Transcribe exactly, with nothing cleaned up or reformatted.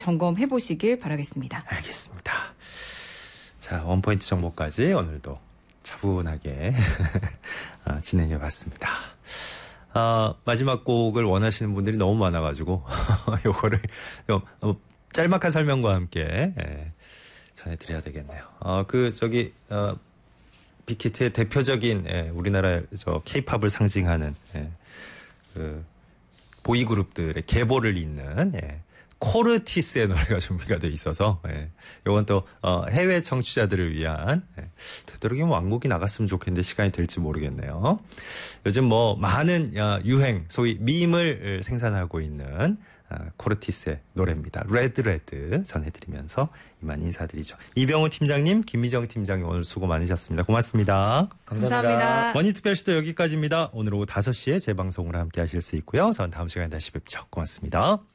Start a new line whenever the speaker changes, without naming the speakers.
점검해 보시길 바라겠습니다.
알겠습니다. 자, 원포인트 정보까지 오늘도 차분하게 진행해 봤습니다. 아, 마지막 곡을 원하시는 분들이 너무 많아가지고 요거를 좀 짤막한 설명과 함께 예, 전해드려야 되겠네요. 어, 그 저기 어, 빅히트의 대표적인 예, 우리나라의 저 K-팝을 상징하는 예, 그 보이 그룹들의 계보를 잇는 예, 코르티스의 노래가 준비가 돼 있어서 예, 이건 또 어, 해외 청취자들을 위한 예, 되도록이면 왕곡이 나갔으면 좋겠는데 시간이 될지 모르겠네요. 요즘 뭐 많은 어, 유행 소위 밈을 생산하고 있는 어, 코르티스의 노래입니다. 레드 레드 전해드리면서 이만 인사드리죠. 이병우 팀장님, 김미정 팀장님 오늘 수고 많으셨습니다. 고맙습니다.
감사합니다. 감사합니다.
원희특별시도 여기까지입니다. 오늘 오후 다섯 시에 재방송으로 함께 하실 수 있고요. 저는 다음 시간에 다시 뵙죠. 고맙습니다.